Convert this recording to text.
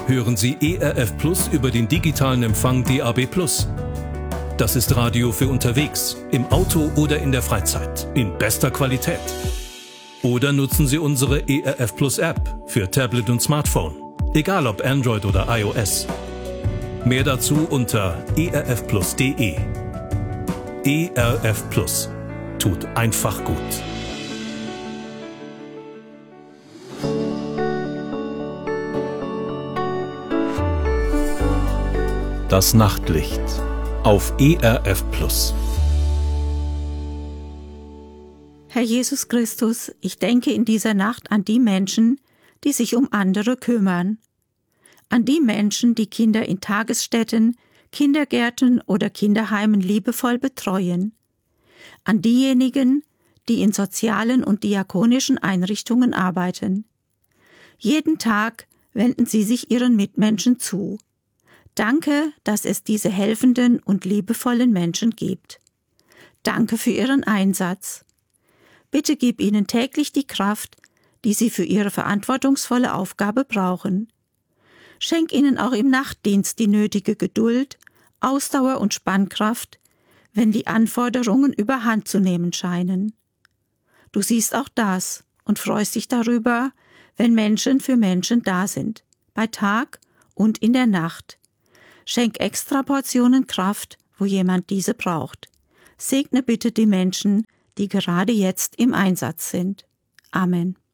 hören Sie ERF Plus über den digitalen Empfang DAB+. Das ist Radio für unterwegs, im Auto oder in der Freizeit, in bester Qualität. Oder nutzen Sie unsere ERF Plus App für Tablet und Smartphone, egal ob Android oder iOS. Mehr dazu unter erfplus.de. ERF Plus tut einfach gut. Das Nachtlicht auf ERF Plus. Herr Jesus Christus, ich denke in dieser Nacht an die Menschen, die sich um andere kümmern. An die Menschen, die Kinder in Tagesstätten, Kindergärten oder Kinderheimen liebevoll betreuen. An diejenigen, die in sozialen und diakonischen Einrichtungen arbeiten. Jeden Tag wenden sie sich ihren Mitmenschen zu. Danke, dass es diese helfenden und liebevollen Menschen gibt. Danke für ihren Einsatz. Bitte gib ihnen täglich die Kraft, die sie für ihre verantwortungsvolle Aufgabe brauchen. Schenk ihnen auch im Nachtdienst die nötige Geduld, Ausdauer und Spannkraft, wenn die Anforderungen überhand zu nehmen scheinen. Du siehst auch das und freust dich darüber, wenn Menschen für Menschen da sind, bei Tag und in der Nacht. Schenk extra Portionen Kraft, wo jemand diese braucht. Segne bitte die Menschen, die gerade jetzt im Einsatz sind. Amen.